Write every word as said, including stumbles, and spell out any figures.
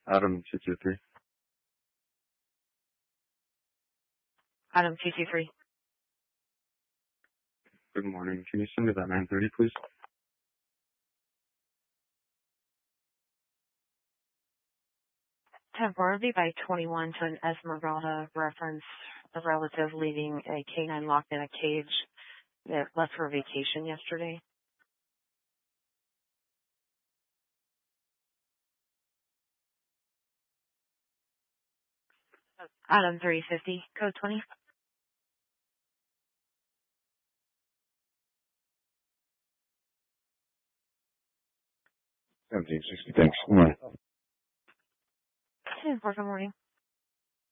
Adam two two three. Item two two three. Good morning. Can you send me that nine thirty, please? Temporarily by twenty-one to an Esmeralda reference, a relative leaving a canine locked in a cage that left for vacation yesterday. Item three fifty, code twenty. seventeen sixty, thanks. Good morning. Good morning.